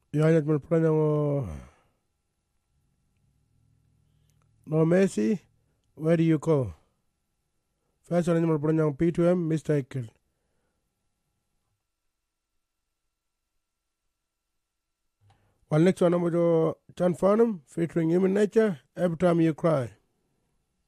Yanya mo pranya ngo no Messi, where do you go? First one mo pranya ngo P2M Mr. Ekel. While next one mo John Farnham featuring Human Nature, Every Time You Cry.